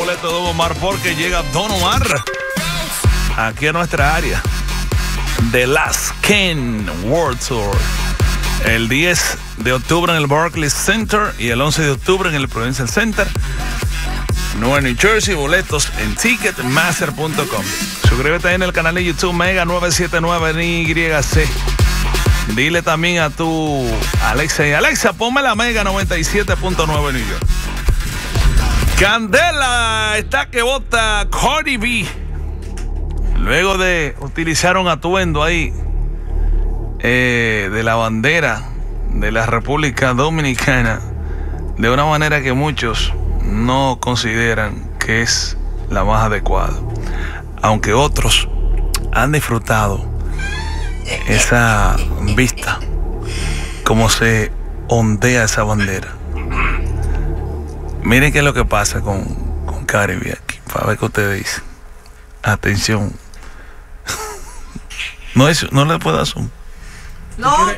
boletos de Don Omar porque llega Don Omar aquí a nuestra área. The Last Ken World Tour. El 10 de octubre en el Barclays Center y el 11 de octubre en el Prudential Center. Nueva New Jersey, boletos en ticketmaster.com. Suscríbete en el canal de YouTube Mega 979 NYC. Dile también a tu Alexa, ponme la Mega 97.9 New York. Candela está que bota Cardi B. Luego de utilizar un atuendo ahí de la bandera de la República Dominicana de una manera que muchos no consideran que es la más adecuada, aunque otros han disfrutado esa vista, cómo se ondea esa bandera. Miren qué es lo que pasa con Cardi B aquí, para ver qué ustedes dicen. Atención. No le puedo dar zoom. No hay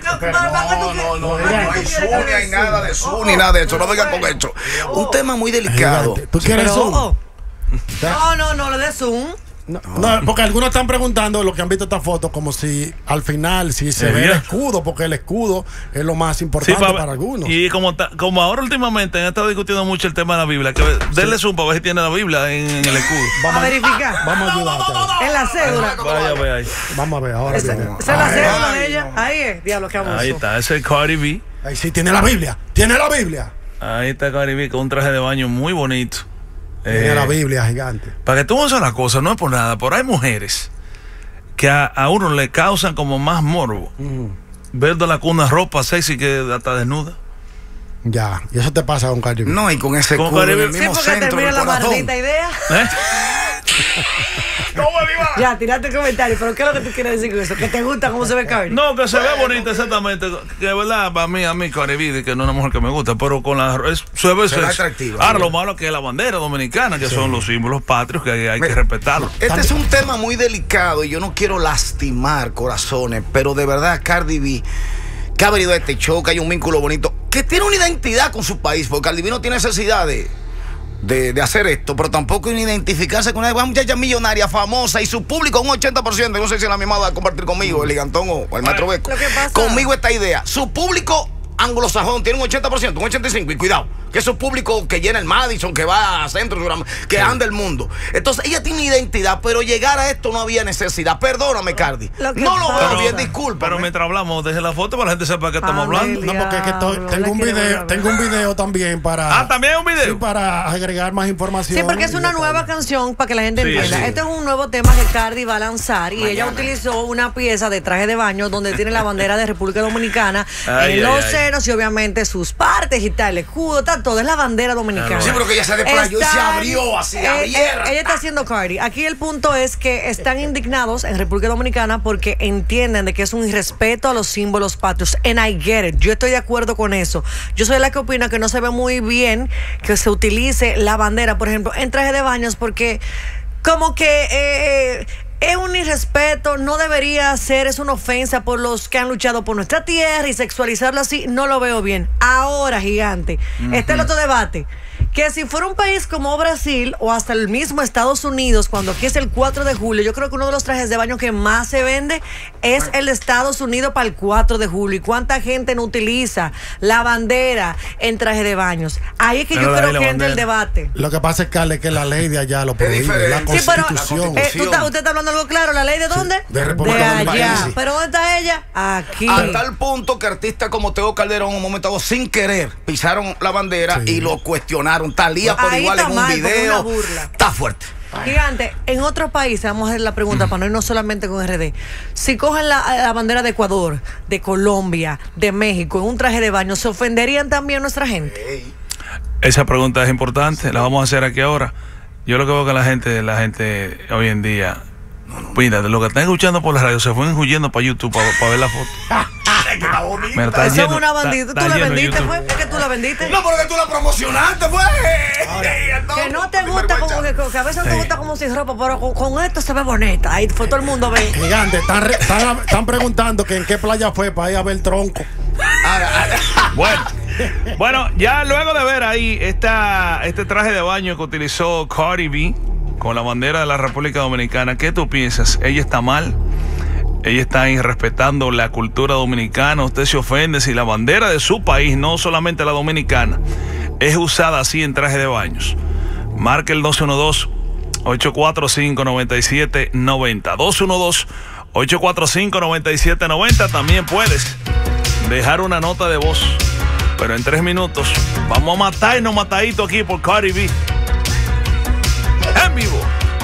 Zoom, ni hay nada de Zoom, ni nada de eso. No vengan con esto. Un tema muy delicado. ¿Tú quieres Zoom? No le des Zoom. No, porque algunos están preguntando, los que han visto esta foto, como si al final si se ve el escudo, porque el escudo es lo más importante para algunos. Y como ahora últimamente han estado discutiendo mucho el tema de la Biblia, que denle zoom para ver si tiene la Biblia en el escudo. Vamos a verificar. Vamos a ayudarte. En la cédula. Vaya, ve ahí. Vamos a ver ahora. Esa es la cédula de ella. Ahí es, diablo, qué abuso. Ahí está, ese es Cardi B. Ahí sí, tiene la Biblia. Tiene la Biblia. Ahí está Cardi B con un traje de baño muy bonito. Tiene la Biblia gigante. Para que tú veas la cosa, no es por nada, pero hay mujeres que a uno le causan como más morbo ver de la cuna ropa sexy que hasta desnuda. Ya, y eso te pasa con Cardi B. No, y con ese escudo en el mismo centro del la corazón. maldita idea. Ya, tiraste el comentario, pero ¿qué es lo que tú quieres decir con eso? ¿Que te gusta cómo se ve Cardi? No, que se ve bonita exactamente. Que de verdad, para mí Cardi B, que no es una mujer que me gusta, pero con la se ve atractiva. Ahora, lo malo que es la bandera dominicana, que son los símbolos patrios que hay que respetarlos. Este es un tema muy delicado y yo no quiero lastimar corazones, pero de verdad Cardi B, que ha venido a este show, que hay un vínculo bonito, que tiene una identidad con su país, porque Cardi B no tiene necesidad de hacer esto, pero tampoco identificarse con una muchacha millonaria, famosa, y su público un 80%, no sé si la misma va a compartir conmigo, el Gigantón o el Maestro Beco. Conmigo esta idea, su público anglosajón tiene un 80%, un 85%, y cuidado, que es su público que llena el Madison, que va a centro, que anda el mundo. Entonces ella tiene identidad, pero llegar a esto no había necesidad. Perdóname, Cardi. No lo veo bien, disculpa. Pero mientras hablamos, deje la foto para la gente sepa de qué estamos hablando. No, porque es que tengo un video también para... ¿también un video? Sí, para agregar más información. Sí, porque es una nueva canción para que la gente entienda. Sí. Este es un nuevo tema que Cardi va a lanzar y ella utilizó una pieza de traje de baño donde tiene la bandera de República Dominicana en los senos y obviamente sus partes y tal, el escudo, está todo, es la bandera dominicana. Sí, pero que ella se desplayó y se abrió así, abierta. Ella está haciendo Cardi. Aquí el punto es que están indignados en República Dominicana porque entienden de que es un irrespeto a los símbolos patrios. And I get it. Yo estoy de acuerdo con eso. Yo soy la que opina que no se ve muy bien que se utilice la bandera, por ejemplo, en traje de baños, porque como que es un irrespeto, no debería ser, es una ofensa por los que han luchado por nuestra tierra y sexualizarlo así, no lo veo bien. Ahora, gigante, este es el otro debate. Que si fuera un país como Brasil o hasta el mismo Estados Unidos, cuando aquí es el 4 de julio, yo creo que uno de los trajes de baño que más se vende es el de Estados Unidos para el 4 de julio. ¿Y cuánta gente no utiliza la bandera en traje de baños? Ahí es que yo creo que entra el debate. Lo que pasa es, Carly, que la ley de allá lo prohíbe, la Constitución. ¿Usted está hablando algo claro? ¿La ley de dónde? De República Dominicana. ¿Pero dónde está ella? Aquí. A tal punto que artistas como Teo Calderón en un momento dado, sin querer, pisaron la bandera y lo cuestionaron. Talía por igual en un video. Está fuerte. Gigante, en otros países, vamos a hacer la pregunta para no irnos solamente con RD. Si cogen la bandera de Ecuador, de Colombia, de México, en un traje de baño, ¿se ofenderían también nuestra gente? Esa pregunta es importante, la vamos a hacer aquí ahora. Yo lo que veo que la gente hoy en día, mira, de lo que están escuchando por la radio, se fueron huyendo para YouTube para ver la foto. Eso es una bandita. ¿Tú la vendiste, fue? ¿Es que tú la vendiste? No, porque tú la promocionaste, fue. Que no te gusta, como que a veces no te gusta como sin ropa, pero con esto se ve bonita. Ahí fue todo el mundo ve. Gigante, están preguntando que en qué playa fue para ir a ver el tronco. Bueno. Bueno, ya luego de ver ahí este traje de baño que utilizó Cardi B con la bandera de la República Dominicana, ¿qué tú piensas? ¿Ella está mal? ¿Ella está irrespetando la cultura dominicana? ¿Usted se ofende si la bandera de su país, no solamente la dominicana, es usada así en traje de baños? Marca el 212-845-9790. 212-845-9790. También puedes dejar una nota de voz, pero en 3 minutos. Vamos a matarnos matadito aquí por Cardi B.